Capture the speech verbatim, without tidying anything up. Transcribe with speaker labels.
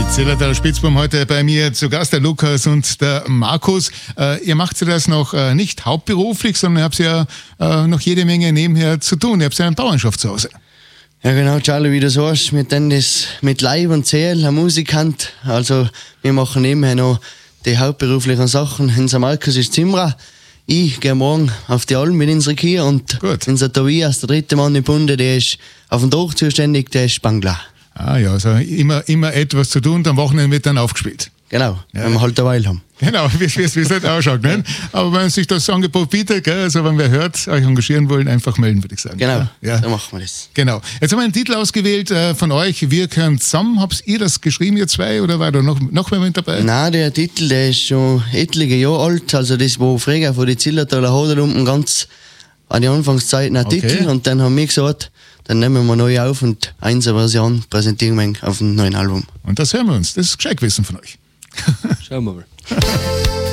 Speaker 1: Zillertaler Spitzbum heute bei mir zu Gast, der Lukas und der Markus. Äh, ihr macht ja das noch äh, nicht hauptberuflich, sondern ihr habt ja äh, noch jede Menge nebenher zu tun. Ihr habt ja eine Bauernschaft zu Hause.
Speaker 2: Ja genau, Charlie, wie du sagst, wir tun das mit Leib und Seele, ein Musikant. Also wir machen nebenher noch die hauptberuflichen Sachen. Unser Markus ist Zimmerer. Ich gehe morgen auf die Alm mit unserer Kier und
Speaker 1: Gut.
Speaker 2: unser Tobias, der dritte Mann im Bunde, der ist auf dem Dach zuständig, der ist Spangler.
Speaker 1: Ah ja, also immer, immer etwas zu tun, am Wochenende wird dann aufgespielt.
Speaker 2: Genau,
Speaker 1: Ja.
Speaker 2: wenn wir halt eine Weile haben.
Speaker 1: Genau, wie es halt ausschaut. Ne? Aber wenn sich das Angebot bietet, gell, also wenn wer hört, euch engagieren wollen, einfach melden, würde ich sagen.
Speaker 2: Genau,
Speaker 1: ja.
Speaker 2: so machen wir das.
Speaker 1: Genau. Jetzt haben wir einen Titel ausgewählt äh, von euch, Wir gehören zusammen. Habt ihr das geschrieben, ihr zwei, oder war da noch, noch wer mit dabei?
Speaker 2: Nein, der Titel, der ist schon etliche Jahre alt. Also das, wo früher von den Zillertaler Hodelumpen ganz an die Anfangszeiten ein
Speaker 1: Okay.
Speaker 2: Titel. Und dann haben wir gesagt, dann nehmen wir neu auf und eine Version präsentieren wir auf dem neuen Album.
Speaker 1: Und das hören wir uns. Das ist Gescheitwissen von euch.
Speaker 2: Schauen wir mal.